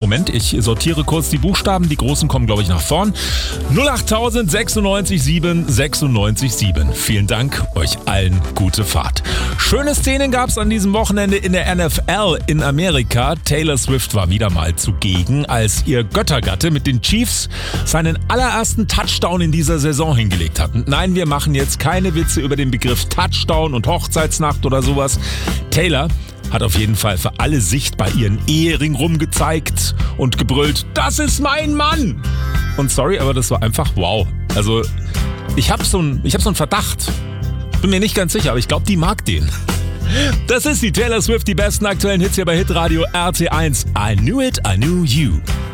Moment, ich sortiere kurz die Buchstaben. Die großen kommen, glaube ich, nach vorn. 08000 96 7 96 7. Vielen Dank, euch allen gute Fahrt. Schöne Szenen gab es an diesem Wochenende in der NFL in Amerika. Taylor Swift war wieder mal zugegen, als ihr Göttergatte mit den Chiefs seinen allerersten Touchdown in dieser Saison hingelegt hat. Nein, wir machen jetzt keine Witze über den Begriff Touchdown und Hochzeitsnacht oder sowas. Taylor hat auf jeden Fall für alle sichtbar ihren Ehering rumgezeigt und gebrüllt, das ist mein Mann! Und sorry, aber das war einfach wow. Also, ich hab so einen Verdacht. Bin mir nicht ganz sicher, aber ich glaube, die mag den. Das ist die Taylor Swift, die besten aktuellen Hits hier bei Hitradio RT1. I knew it, I knew you.